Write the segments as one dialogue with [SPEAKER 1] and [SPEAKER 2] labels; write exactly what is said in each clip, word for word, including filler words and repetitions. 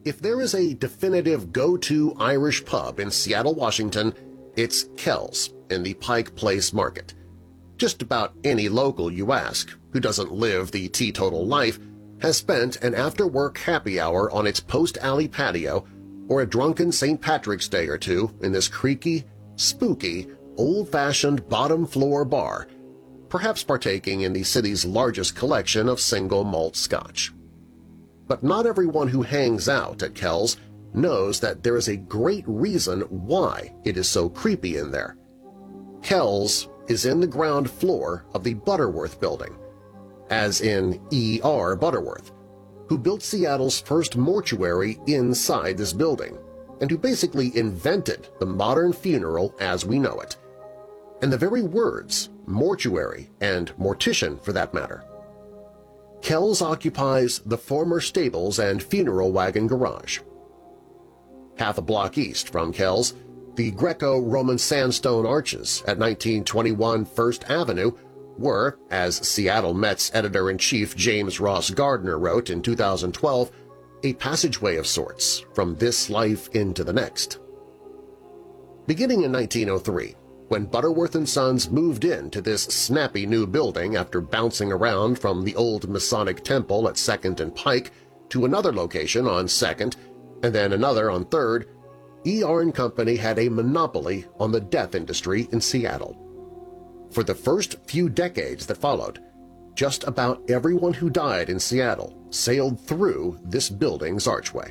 [SPEAKER 1] If there is a definitive go-to Irish pub in Seattle, Washington, it's Kells in the Pike Place Market. Just about any local you ask who doesn't live the teetotal life has spent an after-work happy hour on its post-alley patio or a drunken Saint Patrick's Day or two in this creaky, spooky, old-fashioned bottom-floor bar, perhaps partaking in the city's largest collection of single malt scotch. But not everyone who hangs out at Kells knows that there is a great reason why it is so creepy in there. Kells is in the ground floor of the Butterworth Building, as in E R Butterworth, who built Seattle's first mortuary inside this building and who basically invented the modern funeral as we know it. And the very words, mortuary and mortician for that matter. Kells occupies the former stables and funeral wagon garage. Half a block east from Kells, the Greco-Roman sandstone arches at nineteen twenty-one First Avenue were, as Seattle Met's editor-in-chief James Ross Gardner wrote in two thousand twelve, a passageway of sorts from this life into the next. Beginning in nineteen oh three, when Butterworth and Sons moved into this snappy new building after bouncing around from the old Masonic Temple at second and Pike to another location on second and then another on third, E R and Company had a monopoly on the death industry in Seattle. For the first few decades that followed, just about everyone who died in Seattle sailed through this building's archway.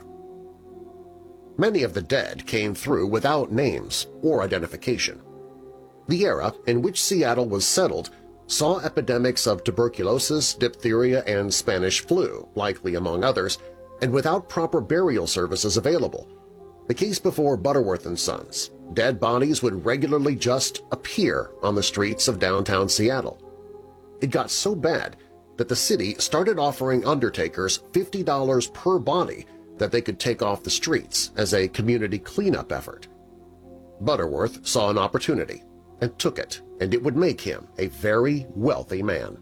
[SPEAKER 1] Many of the dead came through without names or identification. The era in which Seattle was settled saw epidemics of tuberculosis, diphtheria, and Spanish flu, likely among others, and without proper burial services available. The case before Butterworth and Sons, dead bodies would regularly just appear on the streets of downtown Seattle. It got so bad that the city started offering undertakers fifty dollars per body that they could take off the streets as a community cleanup effort. Butterworth saw an opportunity and took it, and it would make him a very wealthy man.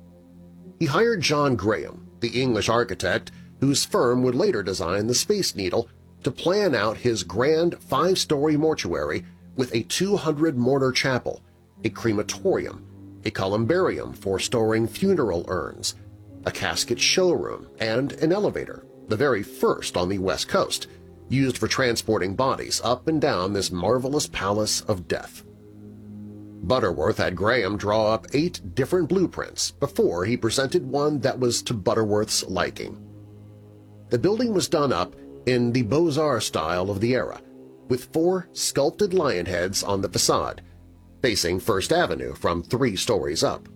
[SPEAKER 1] He hired John Graham, the English architect whose firm would later design the Space Needle, to plan out his grand five-story mortuary with a two hundred mortar chapel, a crematorium, a columbarium for storing funeral urns, a casket showroom, and an elevator, the very first on the West Coast, used for transporting bodies up and down this marvelous palace of death. Butterworth had Graham draw up eight different blueprints before he presented one that was to Butterworth's liking. The building was done up in the Beaux-Arts style of the era, with four sculpted lion heads on the facade, facing First Avenue from three stories up.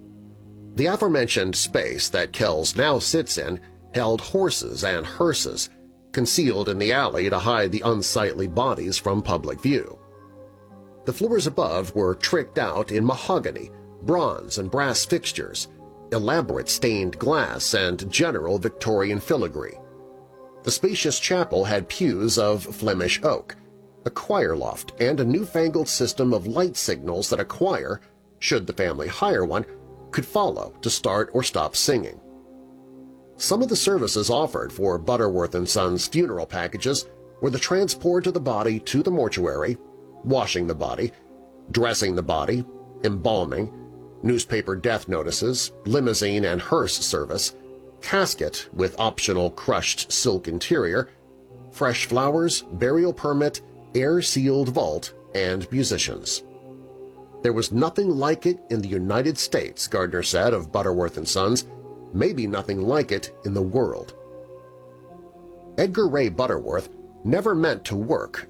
[SPEAKER 1] The aforementioned space that Kells now sits in held horses and hearses, concealed in the alley to hide the unsightly bodies from public view. The floors above were tricked out in mahogany, bronze and brass fixtures, elaborate stained glass, and general Victorian filigree. The spacious chapel had pews of Flemish oak, a choir loft, and a newfangled system of light signals that a choir, should the family hire one, could follow to start or stop singing. Some of the services offered for Butterworth and Sons funeral packages were the transport of the body to the mortuary, washing the body, dressing the body, embalming, newspaper death notices, limousine and hearse service, casket with optional crushed silk interior, fresh flowers, burial permit, air-sealed vault, and musicians. There was nothing like it in the United States, Gardner said of Butterworth and Sons, maybe nothing like it in the world. Edgar Ray Butterworth never meant to work